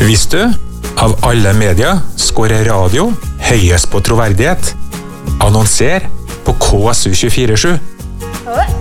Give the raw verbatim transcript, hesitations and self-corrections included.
Visste du? Av alle medier skårer radio høyest på troverdighet. Annonser på K S U to fire sju.